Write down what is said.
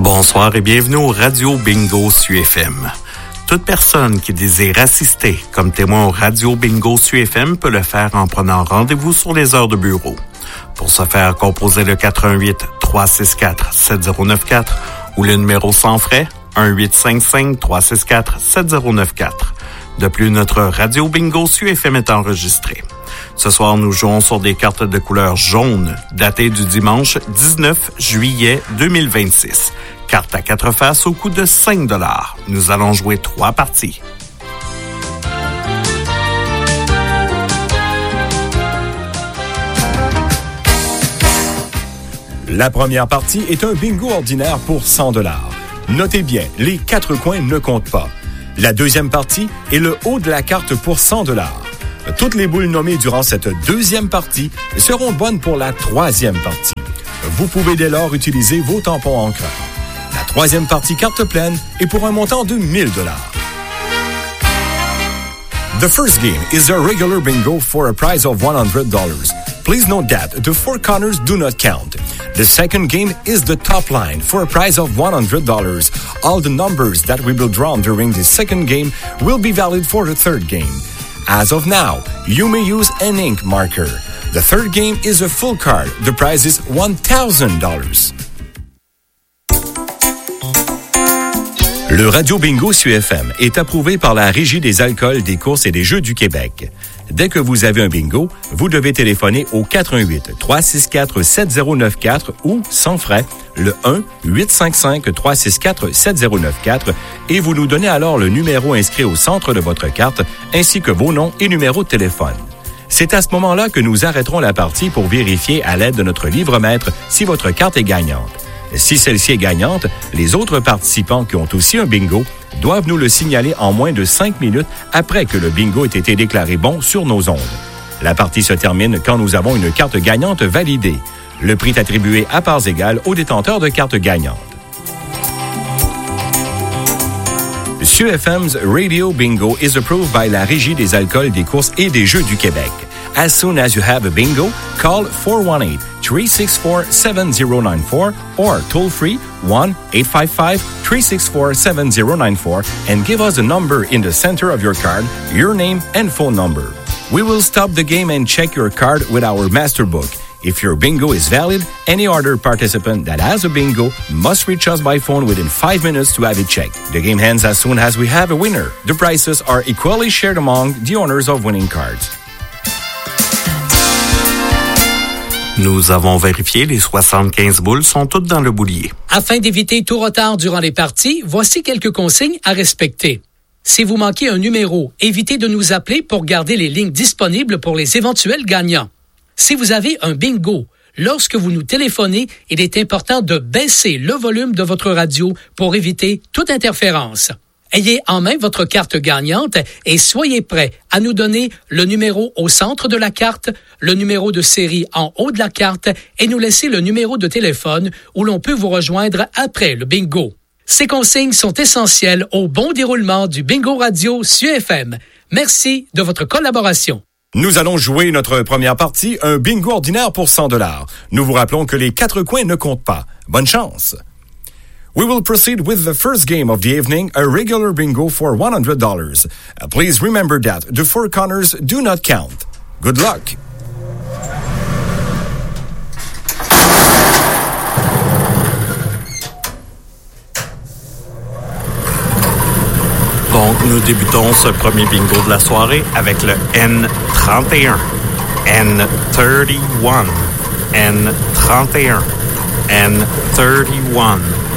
Bonsoir et bienvenue au Radio Bingo SUFM. Toute personne qui désire assister comme témoin au Radio Bingo SUFM peut le faire en prenant rendez-vous sur les heures de bureau. Pour ce faire, composez le 418-364-7094 ou le numéro sans frais 1-855-364-7094. De plus, notre Radio Bingo SUFM est enregistré. Ce soir, nous jouons sur des cartes de couleur jaune, datées du dimanche 19 juillet 2026. Carte à 4 faces au coût de 5 $. Nous allons jouer 3 parties. La première partie est un bingo ordinaire pour 100 $. Notez bien, les 4 coins ne comptent pas. La deuxième partie est le haut de la carte pour 100 $. Toutes les boules nommées durant cette deuxième partie seront bonnes pour la troisième partie. Vous pouvez dès lors utiliser vos tampons encreurs. La troisième partie carte pleine est pour un montant de 1 000 $. The first game is a regular bingo for a prize of $100. Please note that the 4 corners do not count. The second game is the top line for a prize of $100. All the numbers that we will draw during the second game will be valid for the third game. As of now, you may use an ink marker. The third game is a full card. The prize is $1,000. Le Radio Bingo SUFM est approuvé par la Régie des alcools, des courses et des jeux du Québec. Dès que vous avez un bingo, vous devez téléphoner au 418-364-7094 ou, sans frais, le 1-855-364-7094 et vous nous donnez alors le numéro inscrit au centre de votre carte ainsi que vos noms et numéros de téléphone. C'est à ce moment-là que nous arrêterons la partie pour vérifier à l'aide de notre livre-maître si votre carte est gagnante. Si celle-ci est gagnante, les autres participants qui ont aussi un bingo doivent nous le signaler en moins de 5 minutes après que le bingo ait été déclaré bon sur nos ondes. La partie se termine quand nous avons une carte gagnante validée. Le prix est attribué à parts égales aux détenteurs de cartes gagnantes. SUFM's Radio Bingo is approved by la Régie des alcools, des courses et des jeux du Québec. As soon as you have a bingo, call 418-364-7094 or toll-free 1-855-364-7094 and give us a number in the center of your card, your name and phone number. We will stop the game and check your card with our master book. If your bingo is valid, any other participant that has a bingo must reach us by phone within 5 minutes to have it checked. The game ends as soon as we have a winner. The prizes are equally shared among the owners of winning cards. Nous avons vérifié, les 75 boules sont toutes dans le boulier. Afin d'éviter tout retard durant les parties, voici quelques consignes à respecter. Si vous manquez un numéro, évitez de nous appeler pour garder les lignes disponibles pour les éventuels gagnants. Si vous avez un bingo, lorsque vous nous téléphonez, il est important de baisser le volume de votre radio pour éviter toute interférence. Ayez en main votre carte gagnante et soyez prêts à nous donner le numéro au centre de la carte, le numéro de série en haut de la carte et nous laisser le numéro de téléphone où l'on peut vous rejoindre après le bingo. Ces consignes sont essentielles au bon déroulement du Bingo Radio SUFM. Merci de votre collaboration. Nous allons jouer notre première partie, un bingo ordinaire pour 100 $. Nous vous rappelons que les 4 coins ne comptent pas. Bonne chance! We will proceed with the first game of the evening, a regular bingo for $100. Please remember that the 4 corners do not count. Good luck! Donc, nous débutons ce premier bingo de la soirée avec le N31, N31, N31, N31.